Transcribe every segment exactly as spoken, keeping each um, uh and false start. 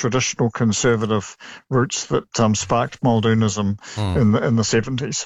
traditional conservative roots that um, sparked Muldoonism mm. in the in the seventies.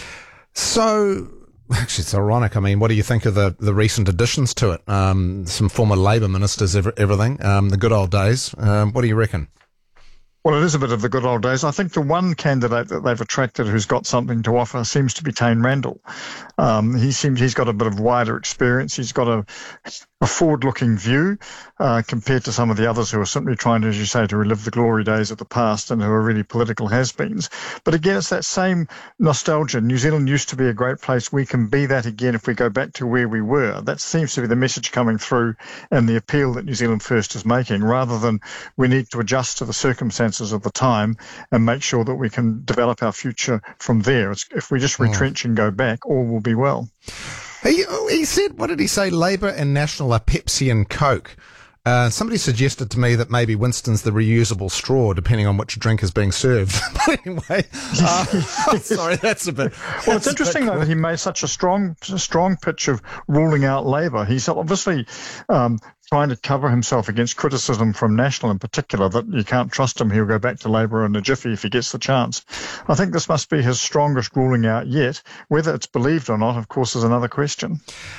So, actually, it's ironic. I mean, what do you think of the, the recent additions to it? Um, some former Labour ministers, every, everything, um, the good old days. Um, what do you reckon? Well, it is a bit of the good old days. I think the one candidate that they've attracted who's got something to offer seems to be Tane Randall. Um, he seems he's got a bit of wider experience. He's got a, a forward-looking view uh, compared to some of the others who are simply trying, as you say, to relive the glory days of the past and who are really political has-beens. But again, it's that same nostalgia. New Zealand used to be a great place. We can be that again if we go back to where we were. That seems to be the message coming through and the appeal that New Zealand First is making, rather than we need to adjust to the circumstances of the time and make sure that we can develop our future from there. It's, if we just retrench and go back, all will be well. He, he said, what did he say? Labour and National are Pepsi and Coke. Uh, somebody suggested to me that maybe Winston's the reusable straw, depending on which drink is being served. But anyway, uh, sorry, that's a bit. Well, it's interesting though that he made such a strong, strong pitch of ruling out Labour. He's obviously um, trying to cover himself against criticism from National in particular, that you can't trust him, he'll go back to Labour in a jiffy if he gets the chance. I think this must be his strongest ruling out yet. Whether it's believed or not, of course, is another question.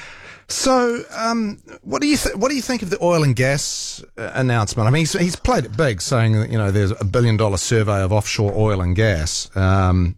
So, um, what do you th- what do you think of the oil and gas uh, announcement? I mean, he's, he's played it big, saying that, you know, there's a billion dollar survey of offshore oil and gas. Um,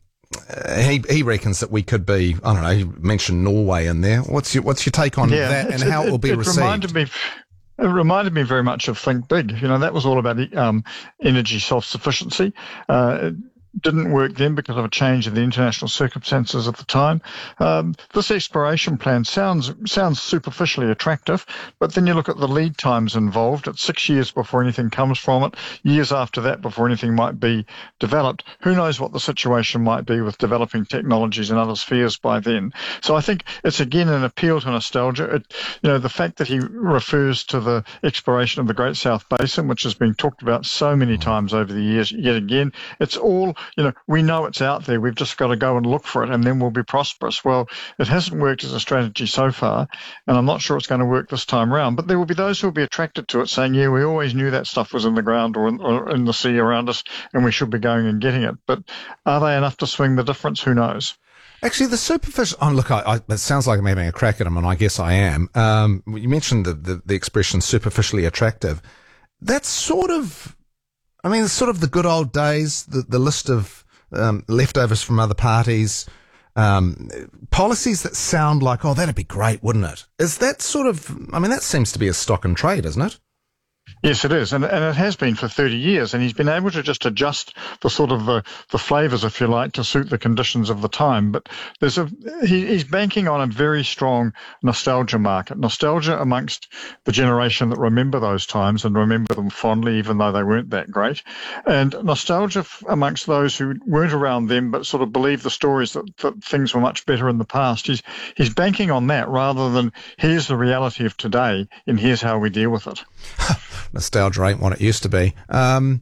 he he reckons that we could be, I don't know, he mentioned Norway in there. What's your what's your take on yeah, that and how it, it will be it received? Reminded me, it reminded me very much of Think Big. You know, that was all about um, energy self-sufficiency. Uh, didn't work then because of a change in the international circumstances at the time. Um, this exploration plan sounds sounds superficially attractive, but then you look at the lead times involved. It's six years before anything comes from it, years after that before anything might be developed. Who knows what the situation might be with developing technologies in other spheres by then. So I think it's again an appeal to nostalgia. It, you know, the fact that he refers to the exploration of the Great South Basin, which has been talked about so many times over the years, yet again, it's all, you know, we know it's out there. We've just got to go and look for it, and then we'll be prosperous. Well, it hasn't worked as a strategy so far, and I'm not sure it's going to work this time around. But there will be those who will be attracted to it, saying, yeah, we always knew that stuff was in the ground or in, or in the sea around us, and we should be going and getting it. But are they enough to swing the difference? Who knows? Actually, the superficial. Oh, look, I, I, it sounds like I'm having a crack at him, and I guess I am. Um, you mentioned the, the, the expression superficially attractive. That's sort of, I mean, it's sort of the good old days, the, the list of um, leftovers from other parties, um, policies that sound like, oh, that'd be great, wouldn't it? Is that sort of, I mean, that seems to be a stock and trade, isn't it? Yes, it is, and and it has been for thirty years, and he's been able to just adjust the sort of the, the flavours, if you like, to suit the conditions of the time. But there's a he, he's banking on a very strong nostalgia market, nostalgia amongst the generation that remember those times and remember them fondly, even though they weren't that great, and nostalgia f- amongst those who weren't around then but sort of believe the stories that, that things were much better in the past. He's he's banking on that rather than here's the reality of today and here's how we deal with it. Nostalgia ain't what it used to be. Um,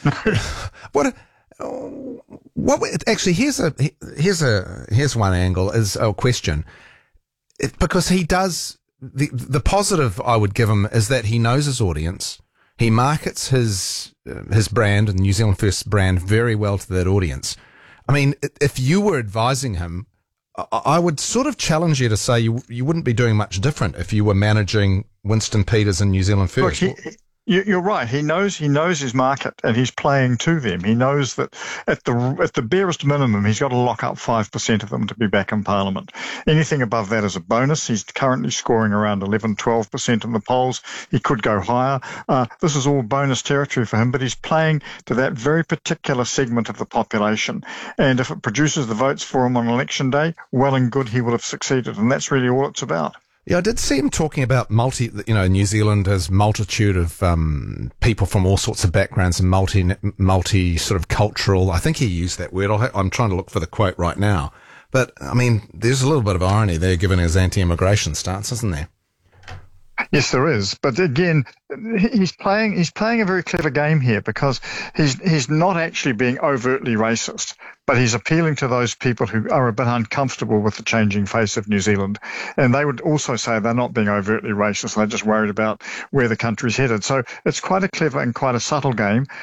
what? What? Actually, here's a here's a here's one angle is a question, it, because he does the the positive I would give him is that he knows his audience. He markets his uh, his brand and New Zealand First brand very well to that audience. I mean, if you were advising him, I would sort of challenge you to say you you wouldn't be doing much different if you were managing Winston Peters and New Zealand First. Look, he, you're right. He knows he knows his market, and he's playing to them. He knows that at the at the barest minimum, he's got to lock up five percent of them to be back in Parliament. Anything above that is a bonus. He's currently scoring around eleven, twelve percent in the polls. He could go higher. Uh, this is all bonus territory for him, but he's playing to that very particular segment of the population. And if it produces the votes for him on election day, well and good, he will have succeeded. And that's really all it's about. Yeah, I did see him talking about multi, you know, New Zealand has multitude of um, people from all sorts of backgrounds and multi, multi sort of cultural. I think he used that word. I'll ha- I'm trying to look for the quote right now. But, I mean, there's a little bit of irony there given his anti-immigration stance, isn't there? Yes, there is. But again, he's playing he's playing a very clever game here because he's he's not actually being overtly racist, but he's appealing to those people who are a bit uncomfortable with the changing face of New Zealand. And they would also say they're not being overtly racist, they're just worried about where the country's headed. So it's quite a clever and quite a subtle game,